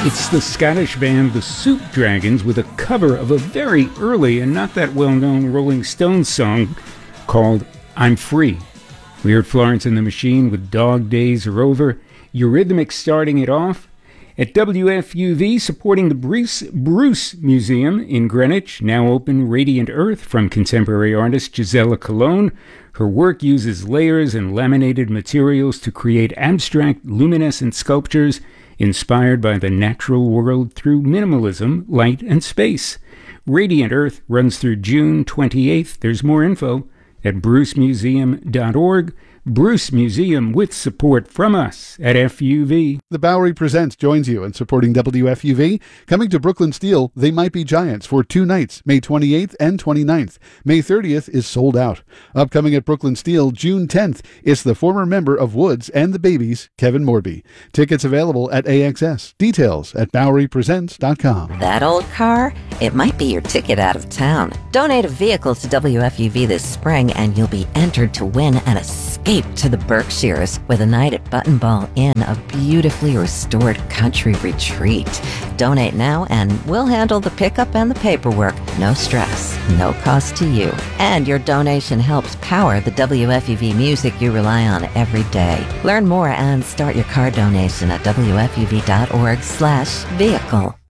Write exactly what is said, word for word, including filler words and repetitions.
It's the Scottish band The Soup Dragons with a cover of a very early and not that well-known Rolling Stones song called I'm Free. We heard Florence and the Machine with Dog Days Are Over, Eurythmics starting it off. At W F U V, supporting the Bruce, Bruce Museum in Greenwich, now open Radiant Earth from contemporary artist Gisela Colon. Her work uses layers and laminated materials to create abstract, luminescent sculptures inspired by the natural world through minimalism, light, and space. Radiant Earth runs through June twenty-eighth. There's more info at bruce museum dot org. Bruce Museum with support from us at F U V. The Bowery Presents joins you in supporting W F U V. Coming to Brooklyn Steel, They Might Be Giants for two nights, May twenty-eighth and twenty-ninth. May thirtieth is sold out. Upcoming at Brooklyn Steel, June tenth, is the former member of Woods and the Babies, Kevin Morby. Tickets available at A X S. Details at bowery presents dot com. That old car? It might be your ticket out of town. Donate a vehicle to W F U V this spring and you'll be entered to win an escape to the Berkshires with a night at Button Ball Inn, a beautifully restored country retreat. Donate now and we'll handle the pickup and the paperwork. No stress, no cost to you. And your donation helps power the W F U V music you rely on every day. Learn more and start your car donation at W F U V dot org slash vehicle.